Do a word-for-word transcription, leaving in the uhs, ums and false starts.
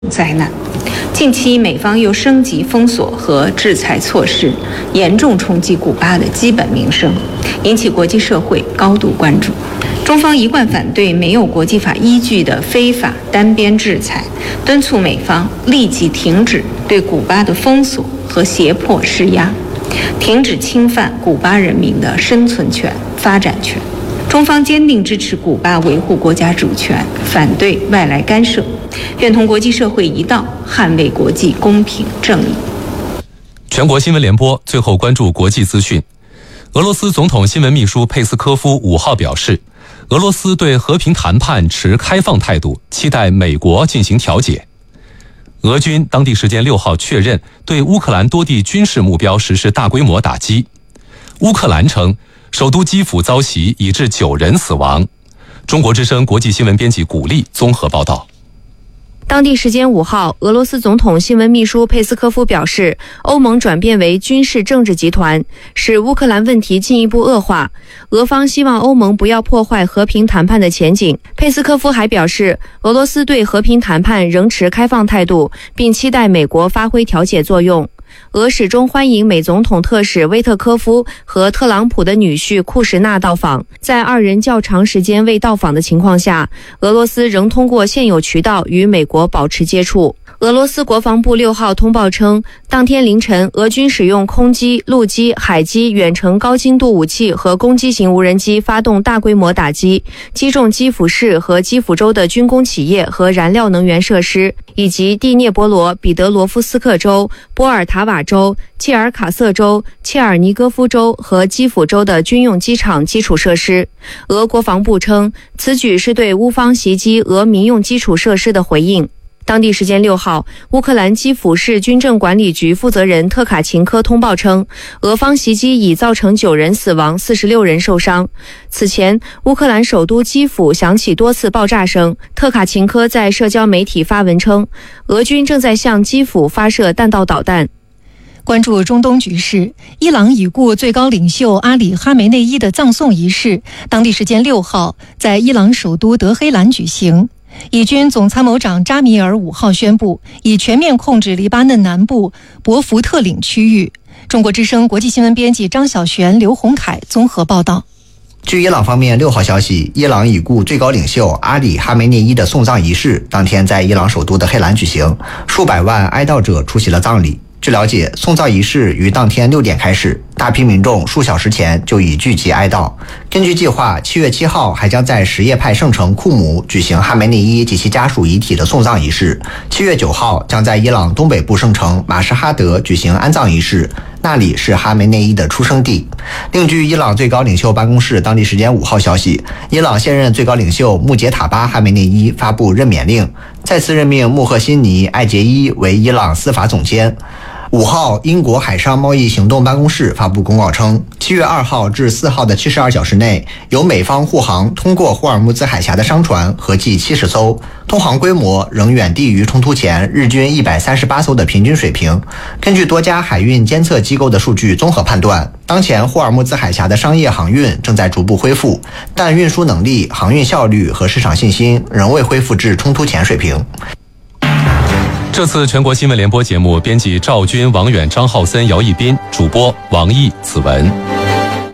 灾难。近期美方又升级封锁和制裁措施，严重冲击古巴的基本民生，引起国际社会高度关注。中方一贯反对没有国际法依据的非法单边制裁，敦促美方立即停止对古巴的封锁和胁迫施压，停止侵犯古巴人民的生存权、发展权。中方坚定支持古巴维护国家主权，反对外来干涉，愿同国际社会一道捍卫国际公平正义。 全国新闻联播最后关注国际资讯。俄罗斯总统新闻秘书佩斯科夫五号表示，俄罗斯对和平谈判持开放态度，期待美国进行调解。俄军当地时间六号确认对乌克兰多地军事目标实施大规模打击。乌克兰称首都基辅遭袭，已致九人死亡。中国之声国际新闻编辑古丽综合报道。 当地时间五号，俄罗斯总统新闻秘书佩斯科夫表示，欧盟转变为军事政治集团，使乌克兰问题进一步恶化。俄方希望欧盟不要破坏和平谈判的前景。佩斯科夫还表示，俄罗斯对和平谈判仍持开放态度，并期待美国发挥调解作用。俄始终欢迎美总统特使威特科夫和特朗普的女婿库什纳到访，在二人较长时间未到访的情况下，俄罗斯仍通过现有渠道与美国保持接触。俄罗斯国防部六号通报称，当天凌晨，俄军使用空机、陆基、海基远程高精度武器和攻击型无人机发动大规模打击，击中基辅市和基辅州的军工企业和燃料能源设施，以及第聂伯罗、彼得罗夫斯克州、波尔塔瓦州、切尔卡瑟州、切尔尼戈夫州和基辅州的军用机场基础设施。俄国防部称，此举是对乌方袭击俄民用基础设施的回应。当地时间六号，乌克兰基辅市军政管理局负责人特卡琴科通报称，俄方袭击已造成九人死亡，四十六人受伤。此前，乌克兰首都基辅响起多次爆炸声。特卡琴科在社交媒体发文称，俄军正在向基辅发射弹道导弹。 关注中东局势，伊朗已故最高领袖阿里·哈梅内伊的葬送仪式，当地时间六号在伊朗首都德黑兰举行。以军总参谋长扎米尔五号宣布，已全面控制黎巴嫩南部博福特岭区域。中国之声国际新闻编辑张晓璇、刘洪凯综合报道。 据伊朗方面六号消息，伊朗已故最高领袖阿里·哈梅内伊的送葬仪式当天在伊朗首都德黑兰举行，数百万哀悼者出席了葬礼。据了解，送葬仪式于当天六点开始，大批民众数小时前就已聚集哀悼。根据计划，七月七号还将在什叶派圣城库姆举行哈梅内伊及其家属遗体的送葬仪式。七月九号将在伊朗东北部圣城马什哈德举行安葬仪式，那里是哈梅内伊的出生地。另据伊朗最高领袖办公室当地时间五号消息，伊朗现任最高领袖穆杰塔巴·哈梅内伊发布任免令，再次任命穆赫辛尼·艾杰伊为伊朗司法总监。五号，英国海上贸易行动办公室发布公告称，七月二号至四号的七十二小时内，由美方护航通过霍尔木兹海峡的商船合计七十艘，通航规模仍远低于冲突前日均一百三十八艘的平均水平。根据多家海运监测机构的数据综合判断，当前霍尔木兹海峡的商业航运正在逐步恢复，但运输能力、航运效率和市场信心仍未恢复至冲突前水平。 这次全国新闻联播节目编辑赵军、王远、张浩森、姚一斌，主播王毅、子文。